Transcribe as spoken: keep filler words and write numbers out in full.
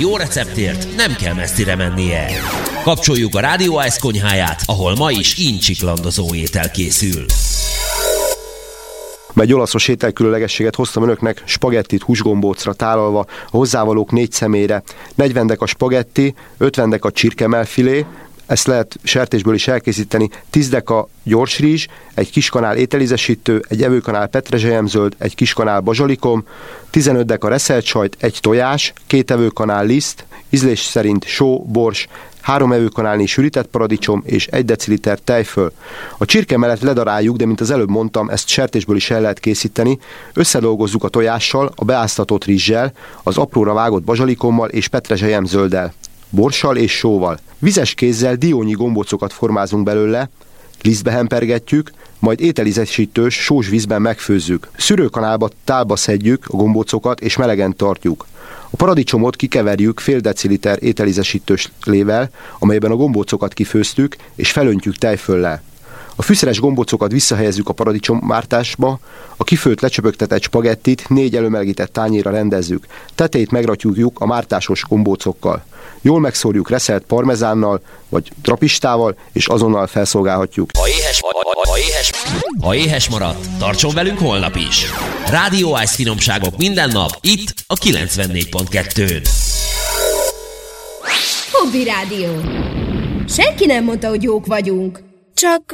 Jó receptért nem kell messzire mennie. Kapcsoljuk a Rádió Ice konyháját, ahol ma is incsiklandozó étel készül. Egy olaszos ételkülönlegességet hoztam önöknek, spagettit húsgombócra tálalva, a hozzávalók négy személyre, negyven deka spagetti, ötven deka csirkemelfilé, ezt lehet sertésből is elkészíteni, tíz deka gyorsrizs, egy kis kanál ételízesítő, egy evőkanál petrezselyemzöld, egy kis kanál bazsalikom, tizenöt deka reszelt sajt, egy tojás, két evőkanál liszt, ízlés szerint só, bors, három evőkanálnyi sűrített paradicsom és egy deciliter tejföl. A csirke mellett ledaráljuk, de mint az előbb mondtam, ezt sertésből is el lehet készíteni. Összedolgozzuk a tojással, a beáztatott rizssel, az apróra vágott bazsalikommal és petrezselyemzölddel, borssal és sóval. Vizes kézzel diónyi gombócokat formázunk belőle, lisztbe hempergetjük, majd ételízesítős sós vízben megfőzzük. Szűrőkanálba tálba szedjük a gombócokat és melegen tartjuk. A paradicsomot kikeverjük fél deciliter ételízesítős lével, amelyben a gombócokat kifőztük, és felöntjük tejföllel. A fűszeres gombócokat visszahelyezzük a paradicsommártásba, a kifőtt lecsöpögtetett spagettit négy előmelegített tányérra rendezzük. Tetejét megratjuk a mártásos gombócokkal. Jól megszórjuk reszelt parmezánnal, vagy trapistával, és azonnal felszolgálhatjuk. Ha éhes, ha éhes, ha éhes maradt, tartson velünk holnap is. Rádió Ice finomságok minden nap, itt a kilencvennégy pont kettőn. Hobby Rádió. Senki nem mondta, hogy jók vagyunk. Csak